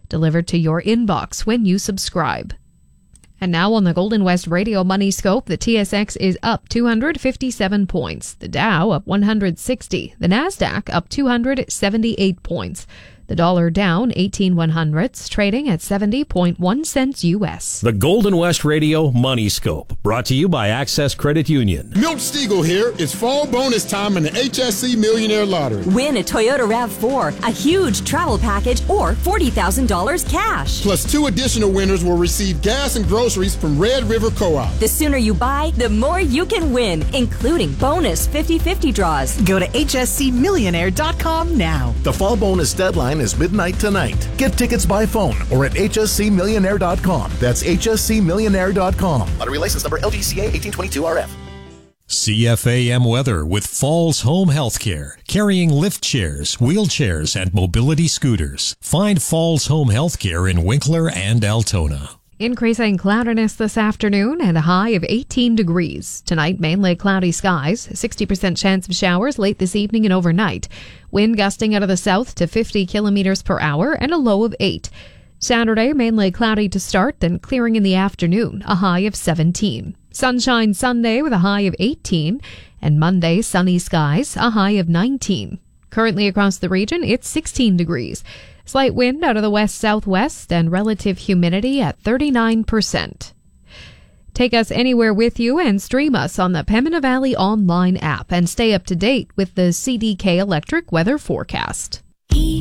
delivered to your inbox when you subscribe. And now on the Golden West Radio Money Scope, the TSX is up 257 points. The Dow up 160. The Nasdaq up 278 points. The dollar down 18/100ths, trading at 70.1 cents U.S. The Golden West Radio Money Scope, brought to you by Access Credit Union. Milt Stiegel here. It's fall bonus time in the HSC Millionaire Lottery. Win a Toyota RAV4, a huge travel package, or $40,000 cash. Plus 2 additional winners will receive gas and groceries from Red River Co-op. The sooner you buy, the more you can win, including bonus 50/50 draws. Go to hscmillionaire.com now. The fall bonus deadline is midnight tonight. Get tickets by phone or at hscmillionaire.com. That's hscmillionaire.com. Lottery license number LGCA 1822RF. CFAM weather with Falls Home Healthcare, carrying lift chairs, wheelchairs, and mobility scooters. Find Falls Home Healthcare in Winkler and Altona. Increasing cloudiness this afternoon and a high of 18 degrees. Tonight, mainly cloudy skies, 60% chance of showers late this evening and overnight. Wind gusting out of the south to 50 kilometers per hour and a low of 8. Saturday, mainly cloudy to start, then clearing in the afternoon, a high of 17. Sunshine Sunday with a high of 18. And Monday, sunny skies, a high of 19. Currently across the region, it's 16 degrees. Slight wind out of the west-southwest and relative humidity at 39%. Take us anywhere with you and stream us on the Pembina Valley online app and stay up to date with the CDK Electric weather forecast.